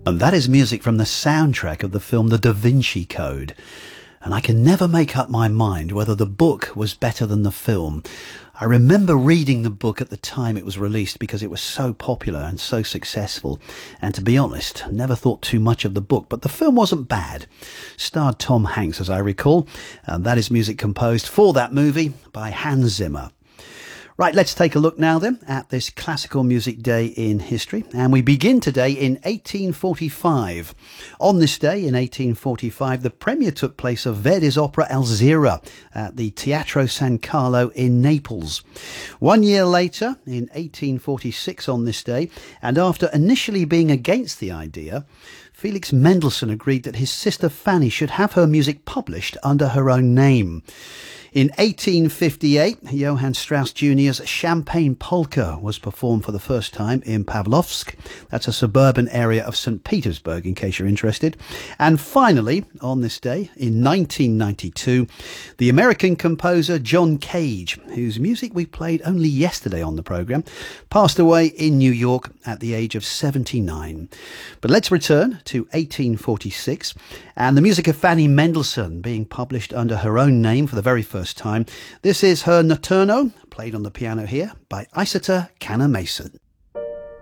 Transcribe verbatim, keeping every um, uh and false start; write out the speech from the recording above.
And that is music from the soundtrack of the film The Da Vinci Code. And I can never make up my mind whether the book was better than the film. I remember reading the book at the time it was released because it was so popular and so successful. And to be honest, never thought too much of the book, but the film wasn't bad. Starred Tom Hanks, as I recall, and that is music composed for that movie by Hans Zimmer. Right, let's take a look now then at this classical music day in history. And we begin today in eighteen forty-five. On this day in eighteen forty-five, the premiere took place of Verdi's opera Alzira at the Teatro San Carlo in Naples. One year later, in eighteen forty-six on this day, and after initially being against the idea, Felix Mendelssohn agreed that his sister Fanny should have her music published under her own name. In eighteen fifty-eight, Johann Strauss Junior's Champagne Polka was performed for the first time in Pavlovsk. That's a suburban area of Saint Petersburg, in case you're interested. And finally, on this day, in nineteen ninety-two, the American composer John Cage, whose music we played only yesterday on the programme, passed away in New York at the age of seventy-nine. But let's return to eighteen forty-six, and the music of Fanny Mendelssohn being published under her own name for the very first time. This is her Notturno, played on the piano here by Iceta Canna Mason.